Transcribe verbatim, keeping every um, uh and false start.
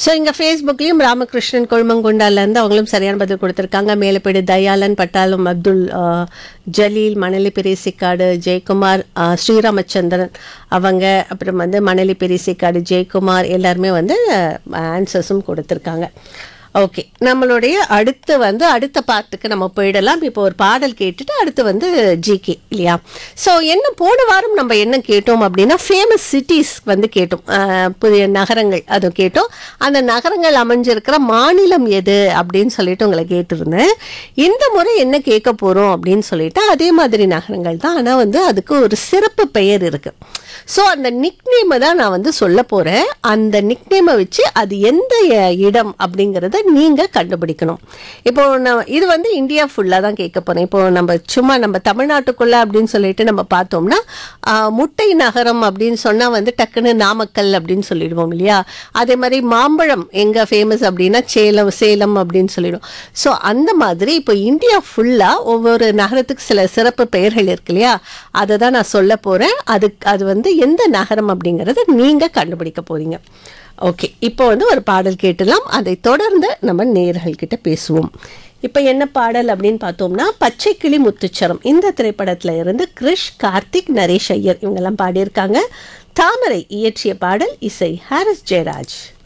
So இங்கே ஃபேஸ்புக்லேயும் ராமகிருஷ்ணன் கொழுமங்குண்டாலேருந்து அவங்களும் சரியான பதில் கொடுத்துருக்காங்க. மேலப்பேடு தயாளன், பட்டாளம் அப்துல், ஜலீல், மணலி பெரியசிக்காடு ஜெயக்குமார், ஸ்ரீராமச்சந்திரன் அவங்க, அப்புறம் வந்து மணலி பெரியசிக்காடு ஜெயக்குமார் எல்லாருமே வந்து ஆன்சர்ஸும் கொடுத்துருக்காங்க. ஓகே, நம்மளுடைய அடுத்து வந்து அடுத்த பாட்டுக்கு நம்ம போயிடலாம். இப்போ ஒரு பாடல் கேட்டுட்டு அடுத்து வந்து ஜிகே இல்லையா. ஸோ என்ன போன வாரம் நம்ம என்ன கேட்டோம் அப்படின்னா ஃபேமஸ் சிட்டிஸ் வந்து கேட்டோம், புதிய நகரங்கள் அது கேட்டோம். அந்த நகரங்கள் அமைஞ்சிருக்கிற மாநிலம் எது அப்படின்னு சொல்லிட்டு உங்களை கேட்டிருந்தேன். இந்த முறை என்ன கேட்க போகிறோம் அப்படின்னு சொல்லிட்டு அதே மாதிரி நகரங்கள் தான், ஆனால் வந்து அதுக்கு ஒரு சிறப்பு பெயர் இருக்குது. ஸோ அந்த நிக்நேமை தான் நான் வந்து சொல்ல போகிறேன். அந்த நிக்நேமை வச்சு அது எந்த இடம் அப்படிங்கிறத நீங்கள் கண்டுபிடிக்கணும். இப்போ நான் இது வந்து இந்தியா ஃபுல்லாக தான் கேட்க போகிறேன். இப்போ நம்ம சும்மா நம்ம தமிழ்நாட்டுக்குள்ளே அப்படின்னு சொல்லிட்டு நம்ம பார்த்தோம்னா முட்டை நகரம் அப்படின்னு சொன்னால் வந்து டக்குன்னு நாமக்கல் அப்படின்னு சொல்லிடுவோம் இல்லையா. அதே மாதிரி மாம்பழம் எங்கே ஃபேமஸ் அப்படின்னா சேலம் சேலம் அப்படின்னு சொல்லிடுவோம். ஸோ அந்த மாதிரி இப்போ இந்தியா ஃபுல்லாக ஒவ்வொரு நகரத்துக்கு சில சிறப்பு பெயர்கள் இருக்கு இல்லையா, அதை தான் நான் சொல்ல போகிறேன். அதுக்கு அது வந்து எந்த நகரம் அப்படிங்கிறத நீங்கள் கண்டுபிடிக்க போகிறீங்க. ஓகே, இப்போ வந்து ஒரு பாடல் கேட்டலாம். அதை தொடர்ந்து நம்ம நேயர்கள்கிட்ட பேசுவோம். இப்போ என்ன பாடல் அப்படின்னு பார்த்தோம்னா பச்சை கிளி முத்துச்சரம் இந்த திரைப்படத்தில் இருந்து கிரிஷ், கார்த்திக், நரேஷ் ஐயர் இவங்கெல்லாம் பாடியிருக்காங்க. தாமரை இயற்றிய பாடல், இசை ஹாரிஸ் ஜெயராஜ்.